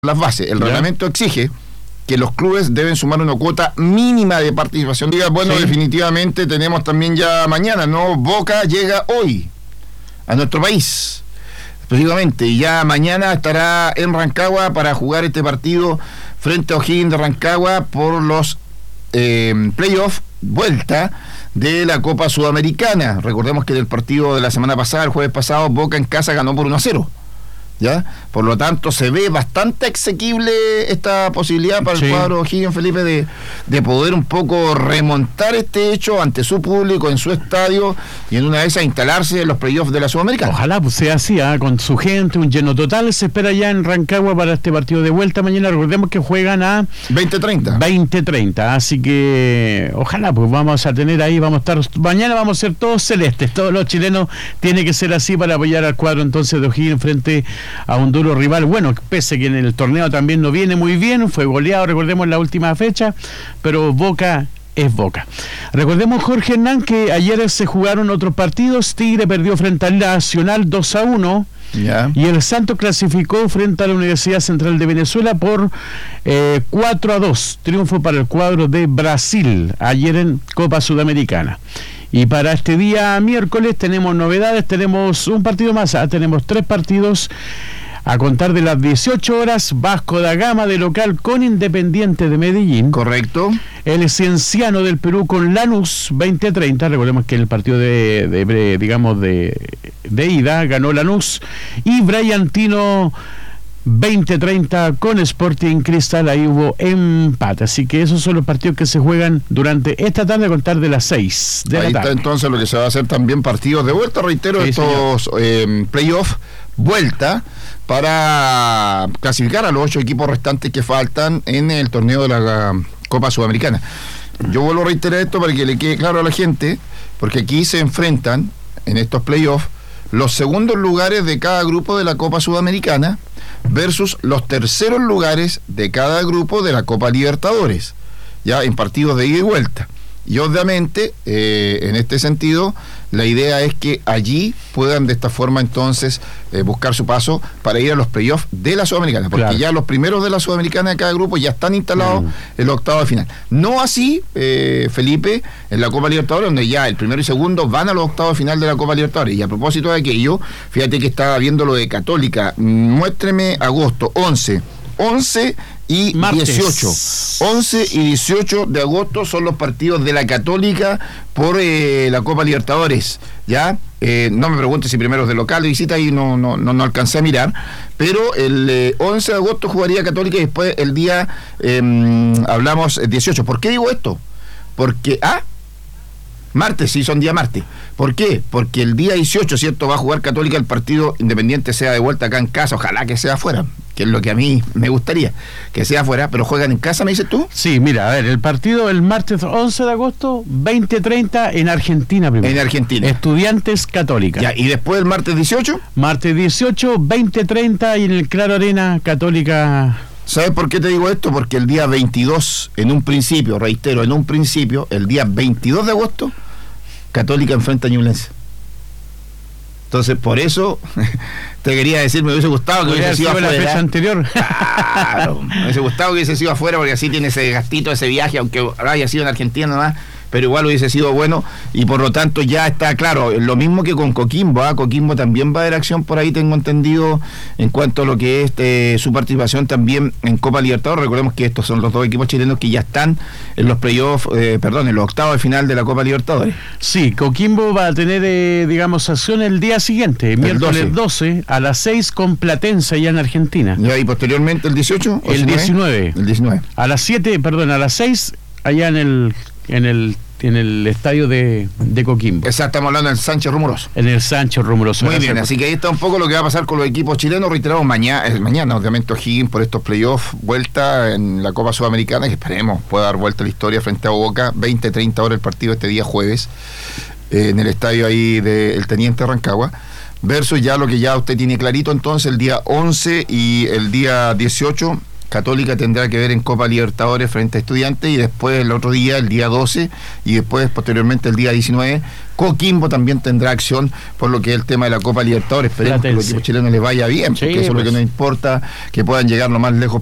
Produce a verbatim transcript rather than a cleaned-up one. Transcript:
las bases. El ¿Ya? reglamento exige que los clubes deben sumar una cuota mínima de participación. Diga, bueno, Sí. definitivamente tenemos también ya mañana, ¿no? Boca llega hoy a nuestro país, específicamente, y ya mañana estará en Rancagua para jugar este partido frente a O'Higgins de Rancagua por los eh, playoffs, vuelta de la Copa Sudamericana. Recordemos que en el partido de la semana pasada, el jueves pasado, Boca en casa ganó por uno a cero. ¿Ya? Por lo tanto, se ve bastante asequible esta posibilidad para Sí. el cuadro O'Higgins, Felipe, de, de poder un poco remontar este hecho ante su público, en su estadio, y en una de esas instalarse en los playoffs de la Sudamericana. Ojalá pues sea así, ¿eh? Con su gente, un lleno total. Se espera ya en Rancagua para este partido de vuelta mañana. Recordemos que juegan a veinte treinta. veinte treinta, así que ojalá pues vamos a tener ahí, vamos a estar, mañana vamos a ser todos celestes, todos los chilenos. Tiene que ser así para apoyar al cuadro entonces de O'Higgins frente a un duro rival. Bueno, pese que en el torneo también no viene muy bien, fue goleado, recordemos, en la última fecha, pero Boca es Boca. Recordemos, Jorge Hernán, que ayer se jugaron otros partidos. Tigre perdió frente al Nacional dos a uno. Ya. Y el Santos clasificó frente a la Universidad Central de Venezuela por eh, cuatro a dos. Triunfo para el cuadro de Brasil ayer en Copa Sudamericana. Y para este día miércoles tenemos novedades, tenemos un partido más, ah, tenemos tres partidos a contar de las dieciocho horas. Vasco da Gama de local con Independiente de Medellín. Correcto. El Cienciano del Perú con Lanús veinte treinta. Recordemos que en el partido de, de, de digamos de, de ida ganó Lanús. Y Bragantino veinte treinta con Sporting Cristal. Ahí hubo empate. Así que esos son los partidos que se juegan durante esta tarde a contar de las seis de Ahí la está tarde. entonces lo que se va a hacer también, partidos de vuelta, reitero, Sí, estos eh, playoffs, vuelta, para clasificar a los ocho equipos restantes que faltan en el torneo de la Copa Sudamericana. Yo vuelvo a reiterar esto para que le quede claro a la gente, porque aquí se enfrentan en estos playoffs los segundos lugares de cada grupo de la Copa Sudamericana versus los terceros lugares de cada grupo de la Copa Libertadores, ya en partidos de ida y vuelta. Y obviamente, eh, en este sentido, la idea es que allí puedan de esta forma entonces eh, buscar su paso para ir a los playoffs de la Sudamericana, porque Claro. ya los primeros de la Sudamericana de cada grupo ya están instalados Mm. en los octavos de final. No así, eh, Felipe, en la Copa Libertadores, donde ya el primero y segundo van a los octavos de final de la Copa Libertadores. Y a propósito de aquello, fíjate que estaba viendo lo de Católica. Muéstreme agosto, once, once y Martes. dieciocho. once y dieciocho de agosto son los partidos de la Católica por eh, la Copa Libertadores, ¿ya? Eh, no me pregunte si primero es de local, de visita, y no, no, no, no alcancé a mirar, pero el eh, once de agosto jugaría Católica y después el día, eh, hablamos, eh, dieciocho. ¿Por qué digo esto? Porque, ah, martes, sí, son día martes. ¿Por qué? Porque el día dieciocho, ¿cierto?, va a jugar Católica, el partido Independiente sea de vuelta acá en casa, ojalá que sea afuera, que es lo que a mí me gustaría, que sea afuera, pero juegan en casa, ¿me dices tú? Sí, mira, a ver, el partido el martes once de agosto, veinte treinta en Argentina primero. En Argentina. Estudiantes Católica. Ya, y después el martes dieciocho, Martes dieciocho, veinte treinta y en el Claro Arena Católica. ¿sabes por qué te digo esto? Porque el día veintidós, en un principio, reitero, en un principio, el día veintidós de agosto, Católica enfrenta a Ñublense. Entonces, por eso te quería decir, me hubiese gustado que Podría hubiese haber sido sido la fecha afuera. anterior. Claro, me hubiese gustado que hubiese sido afuera, porque así tiene ese gastito, ese viaje, aunque haya sido en Argentina nomás, pero igual hubiese sido bueno, y por lo tanto ya está claro, lo mismo que con Coquimbo, ¿eh? Coquimbo también va a haber acción por ahí, tengo entendido, en cuanto a lo que es eh, su participación también en Copa Libertadores. Recordemos que estos son los dos equipos chilenos que ya están en los playoffs, eh, perdón, en los octavos de final de la Copa Libertadores. Sí, Coquimbo va a tener, eh, digamos, acción el día siguiente, miércoles doce, a las seis con Platense allá en Argentina. ¿Ya? Y posteriormente el dieciocho, ¿o El diecinueve. El diecinueve. A las siete, perdón, a las seis, allá en el en el en el estadio de, de Coquimbo. Exacto, estamos hablando del Sánchez Rumoroso. En el Sancho Rumoroso. Muy bien, Gracias. así que ahí está un poco lo que va a pasar con los equipos chilenos. Reiteramos, mañana, eh, mañana obviamente O'Higgins por estos playoffs, vuelta en la Copa Sudamericana, que esperemos pueda dar vuelta a la historia frente a Boca. veinte treinta horas el partido este día jueves, eh, en el estadio ahí del Teniente Rancagua, versus ya lo que ya usted tiene clarito entonces, el día once y el día dieciocho, Católica tendrá que ver en Copa Libertadores frente a Estudiantes, y después el otro día, el día doce, y después posteriormente el día diecinueve, Coquimbo también tendrá acción por lo que es el tema de la Copa Libertadores. Esperemos que a los equipos chilenos les vaya bien, porque sí, eso pues. es lo que nos importa, que puedan llegar lo más lejos